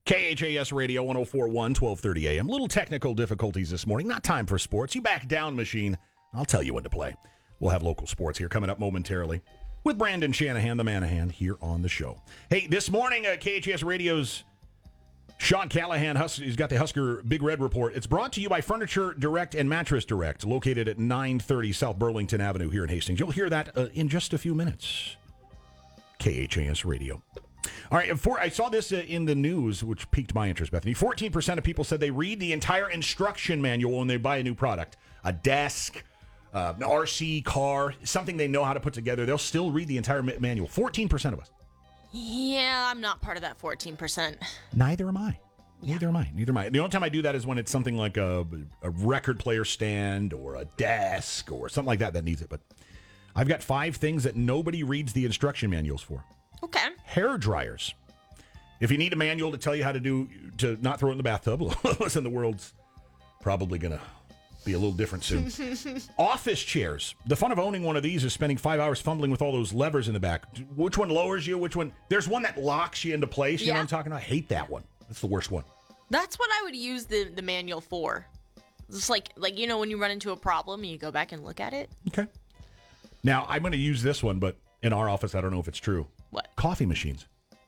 KHAS Radio 104.1, 12:30 a.m. Little technical difficulties this morning. Not time for sports. You back down, machine. I'll tell you when to play. We'll have local sports here coming up momentarily with Brandon Shanahan, the Manahan, here on the show. Hey, this morning, KHAS Radio's Sean Callahan, he's got the Husker Big Red Report. It's brought to you by Furniture Direct and Mattress Direct, located at 930 South Burlington Avenue here in Hastings. You'll hear that in just a few minutes. KHAS Radio. All right, I saw this in the news, which piqued my interest, Bethany. 14% of people said they read the entire instruction manual when they buy a new product. A desk, an RC car, something they know how to put together. They'll still read the entire manual. 14% of us. Yeah, I'm not part of that 14%. Neither am I. Neither am I. The only time I do that is when it's something like a record player stand or a desk or something like that needs it. But I've got 5 things that nobody reads the instruction manuals for. Okay. Hair dryers. If you need a manual to tell you how to not throw it in the bathtub, listen, the world's probably going to be a little different soon. Office chairs. The fun of owning one of these is spending 5 hours fumbling with all those levers in the back. Which one lowers you? Which one? There's one that locks you into place. You know what I'm talking about? I hate that one. That's the worst one. That's what I would use the manual for. Just like when you run into a problem and you go back and look at it. Okay. Now, I'm going to use this one, but in our office, I don't know if it's true. What? Coffee machines.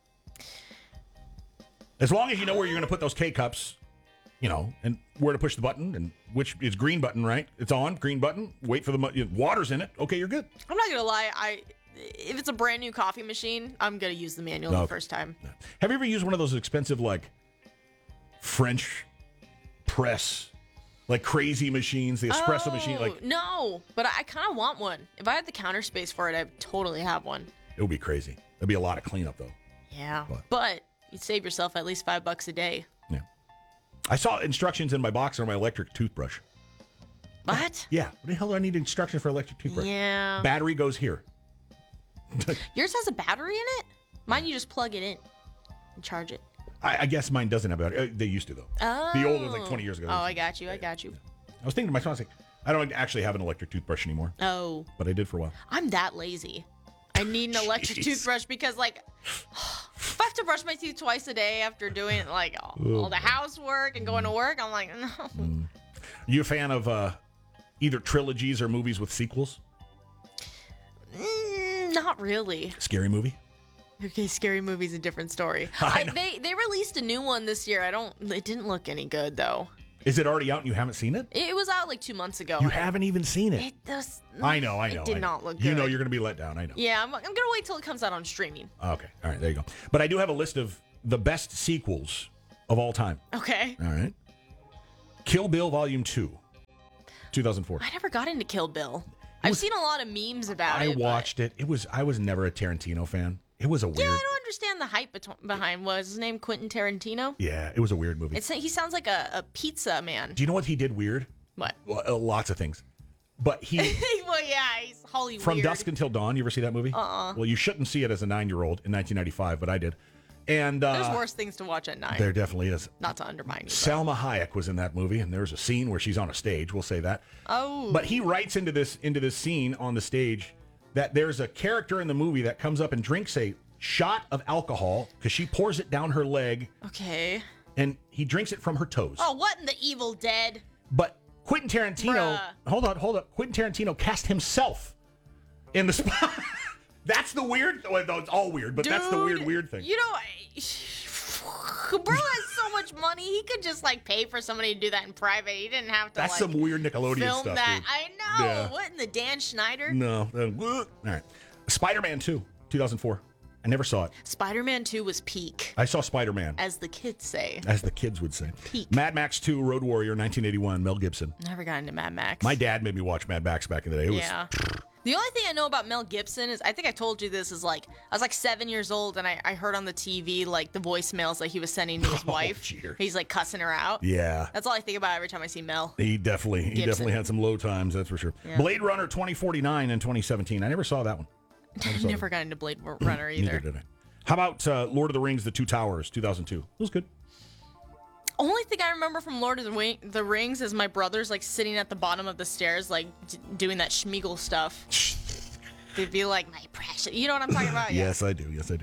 As long as you know where you're going to put those K-cups, and where to push the button, and which is green button, right? It's on, green button. Wait for the water's in it. Okay, you're good. I'm not going to lie. If it's a brand new coffee machine, I'm going to use the manual the first time. No. Have you ever used one of those expensive, French press, crazy machines, the espresso machine? No, but I kind of want one. If I had the counter space for it, I'd totally have one. It would be crazy. There'd be a lot of cleanup, though. Yeah, but you'd save yourself at least $5 a day. Yeah. I saw instructions in my box on my electric toothbrush. What? Yeah. What the hell do I need instructions for electric toothbrush? Yeah. Battery goes here. Yours has a battery in it? Mine, you just plug it in and charge it. I guess mine doesn't have a battery. They used to, though. Oh. The old ones, 20 years ago. Oh, I got you. I was thinking to myself, I don't actually have an electric toothbrush anymore. Oh. But I did for a while. I'm that lazy. I need an electric toothbrush because, if I have to brush my teeth twice a day after doing, all the housework and going to work, I'm like, no. You a fan of either trilogies or movies with sequels? Not really. Scary movie? Okay, Scary Movie's a different story. They released a new one this year. It didn't look any good, though. Is it already out and you haven't seen it? It was out 2 months ago. You haven't even seen it. It does. I know. It did not look good. You know you're going to be let down. I know. Yeah, I'm going to wait till it comes out on streaming. Okay. All right. There you go. But I do have a list of the best sequels of all time. Okay. All right. Kill Bill Volume 2, 2004. I never got into Kill Bill. I've seen a lot of memes about it. I watched it. I was never a Tarantino fan. It was a weird. Yeah, I don't understand the hype behind. Was his name Quentin Tarantino? Yeah, it was a weird movie. He sounds like a pizza man. Do you know what he did weird? What? Well, lots of things. But he. Well, yeah, he's Hollywood. From Dusk Until Dawn. You ever see that movie? Well, you shouldn't see it as a 9-year-old in 1995, but I did. And there's worse things to watch at 9. There definitely is. Not to undermine you. Salma Hayek was in that movie, and there's a scene where she's on a stage. We'll say that. Oh. But he writes into this scene on the stage that there's a character in the movie that comes up and drinks a shot of alcohol because she pours it down her leg. Okay. And he drinks it from her toes. Oh, what in the Evil Dead? But Quentin Tarantino, hold up. Quentin Tarantino cast himself in the spot. That's the weird. Well, no, it's all weird, but Dude, that's the weird thing. Bro has so much money, he could just pay for somebody to do that in private. He didn't have to. That's some weird Nickelodeon film stuff. That. Dude. I know. Yeah. What in the Dan Schneider? No. All right. Spider-Man 2, 2004. I never saw it. Spider-Man 2 was peak. I saw Spider-Man. As the kids say. As the kids would say. Peak. Mad Max 2, Road Warrior, 1981, Mel Gibson. Never got into Mad Max. My dad made me watch Mad Max back in the day. Yeah. The only thing I know about Mel Gibson is, I think I told you this, is I was 7 years old and I heard on the TV the voicemails that he was sending to his wife. Dear. He's cussing her out. Yeah. That's all I think about every time I see Mel. He definitely had some low times, that's for sure. Yeah. Blade Runner 2049 in 2017. I never saw that one. Never got into Blade Runner either. Neither did I. How about Lord of the Rings, The Two Towers, 2002? It was good. Only thing I remember from Lord of the Rings is my brothers sitting at the bottom of the stairs doing that Schmeagle stuff. They'd be like, my precious. You know what I'm talking about? Yes, I do.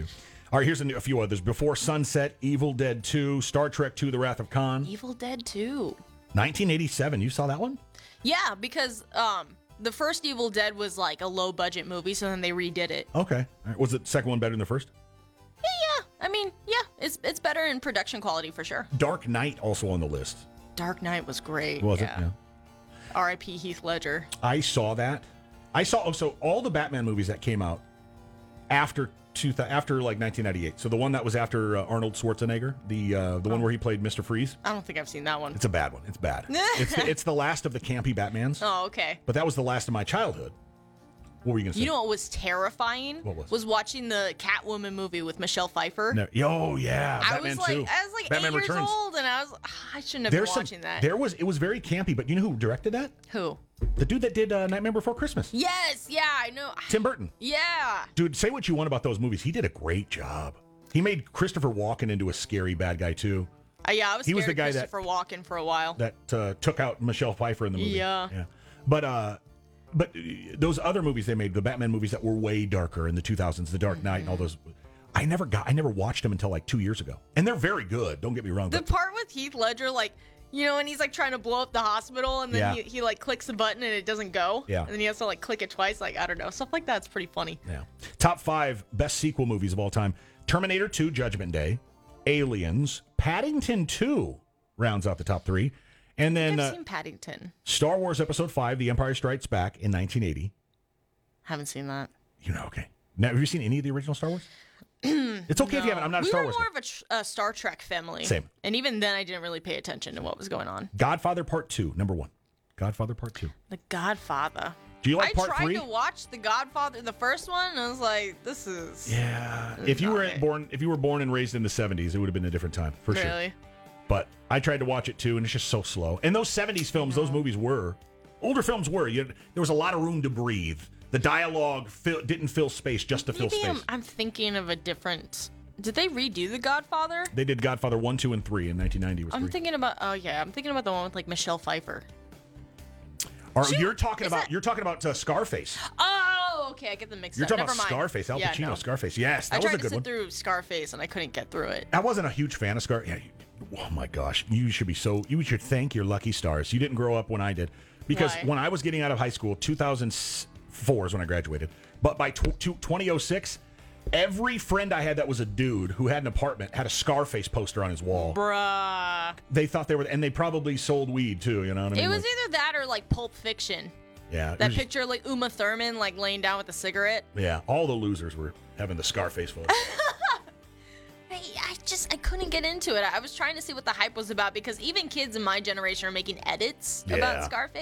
All right, here's a few others. Before Sunset, Evil Dead 2, Star Trek 2, The Wrath of Khan. Evil Dead 2. 1987. You saw that one? Yeah, because the first Evil Dead was like a low budget movie, so then they redid it. Okay. All right. Was the second one better than the first? Yeah. I mean, yeah, it's better in production quality for sure. Dark Knight also on the list. Dark Knight was great. Was it? Yeah. R.I.P. Heath Ledger. I saw that. So all the Batman movies that came out after like 1998. So the one that was after Arnold Schwarzenegger, the one where he played Mr. Freeze. I don't think I've seen that one. It's a bad one. It's bad. it's the last of the campy Batmans. Oh, okay. But that was the last of my childhood. What were you going to say? You know what was terrifying? What was? Watching the Catwoman movie with Michelle Pfeiffer. No. Oh, yeah. Batman 2. I was like Batman 8 years Returns. old, and I shouldn't have been watching that. It was very campy, but you know who directed that? Who? The dude that did Nightmare Before Christmas. Yes, yeah, I know. Tim Burton. Yeah. Dude, say what you want about those movies. He did a great job. He made Christopher Walken into a scary bad guy, too. Yeah, I was scared the of guy Christopher Walken for a while. That took out Michelle Pfeiffer in the movie. Yeah. But those other movies they made, the Batman movies that were way darker in the 2000s, The Dark Knight and all those, I never watched them until like 2 years ago. And they're very good, don't get me wrong. The part with Heath Ledger, like, you know, and he's like trying to blow up the hospital, and then he like clicks the button and it doesn't go. Yeah. And then he has to like click it twice. Like, I don't know. Stuff like that's pretty funny. Yeah. Top 5 best sequel movies of all time. Terminator 2, Judgment Day. Aliens. Paddington 2 rounds out the top 3. And then I've seen Paddington. Star Wars Episode 5, The Empire Strikes Back in 1980. Haven't seen that. You know, okay. Now, have you seen any of the original Star Wars? It's okay if you haven't. I'm not a Star Wars We guy. were more of a Star Trek family. Same. And even then, I didn't really pay attention to what was going on. Godfather Part 2, number 1. Godfather Part 2. The Godfather. Do you like Part 3? I tried to watch The Godfather, the first one, and I was like, this is... Yeah. If you were born and raised in the 70s, it would have been a different time, for sure. Really? But I tried to watch it too, and it's just so slow. And those 70s films, those movies were, older films were. There was a lot of room to breathe. The dialogue didn't fill space just to fill space. I'm thinking of a different... Did they redo The Godfather? They did Godfather 1, 2, and 3 in 1990. Was I'm 3. thinking about... Oh, yeah. I'm thinking about the one with, like, Michelle Pfeiffer. You're talking about Scarface. Oh, okay. I get them mixed You're up. talking Never about mind. Scarface, Al Pacino, no. Scarface. Yes, that was a good one. I tried to sit through Scarface, and I couldn't get through it. I wasn't a huge fan of Scarface. Yeah, oh my gosh, you should thank your lucky stars. You didn't grow up when I did, because Why? when I was getting out of high school, 2004 is when I graduated. But by 2006, every friend I had that was a dude who had an apartment had a Scarface poster on his wall. Bruh. They thought and they probably sold weed too. You know what I mean? It was either that or, like, Pulp Fiction. Yeah. That picture of, like, Uma Thurman, like, laying down with a cigarette. Yeah. All the losers were having the Scarface photo. I couldn't get into it. I was trying to see what the hype was about, because even kids in my generation are making edits about Scarface.